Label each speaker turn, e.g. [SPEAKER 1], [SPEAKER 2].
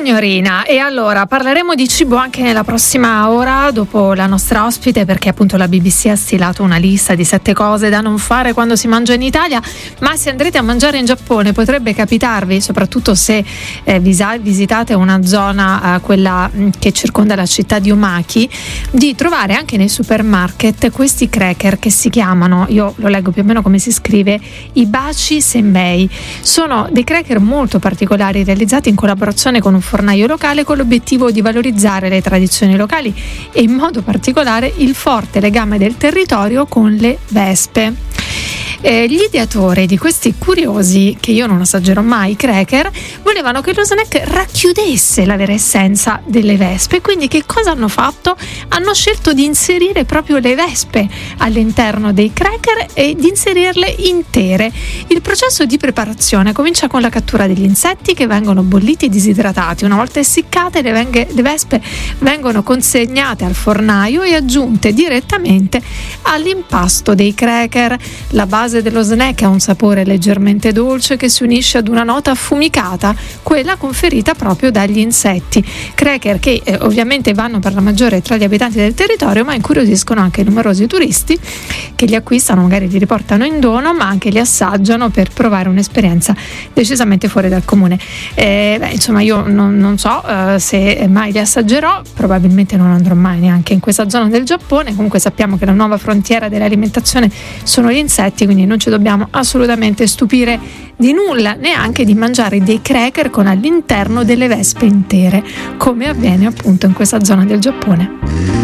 [SPEAKER 1] signorina. E allora parleremo di cibo anche nella prossima ora dopo la nostra ospite, perché appunto la BBC ha stilato una lista di 7 cose da non fare quando si mangia in Italia, ma se andrete a mangiare in Giappone potrebbe capitarvi, soprattutto se visitate una zona, quella che circonda la città di Omaki, di trovare anche nei supermarket questi cracker che si chiamano, io lo leggo più o meno come si scrive, Hibachi Senbei. Sono dei cracker molto particolari realizzati in collaborazione con un fornaio locale con l'obiettivo di valorizzare le tradizioni locali e in modo particolare il forte legame del territorio con le vespe. Gli ideatori di questi curiosi, che io non assaggerò mai, cracker, volevano che lo snack racchiudesse la vera essenza delle vespe. Quindi che cosa hanno fatto? Hanno scelto di inserire proprio le vespe all'interno dei cracker e di inserirle intere. Il processo di preparazione comincia con la cattura degli insetti che vengono bolliti e disidratati. Una volta essiccate, le vespe vengono consegnate al fornaio e aggiunte direttamente all'impasto dei cracker. La base dello snack ha un sapore leggermente dolce che si unisce ad una nota affumicata, quella conferita proprio dagli insetti. Cracker che ovviamente vanno per la maggiore tra gli abitanti del territorio, ma incuriosiscono anche numerosi turisti che li acquistano, magari li riportano in dono, ma anche li assaggiano per provare un'esperienza decisamente fuori dal comune. Insomma, io non so se mai li assaggerò, probabilmente non andrò mai neanche in questa zona del Giappone. Comunque sappiamo che la nuova frontiera dell'alimentazione sono gli insetti, quindi non ci dobbiamo assolutamente stupire di nulla, neanche di mangiare dei cracker con all'interno delle vespe intere, come avviene appunto in questa zona del Giappone.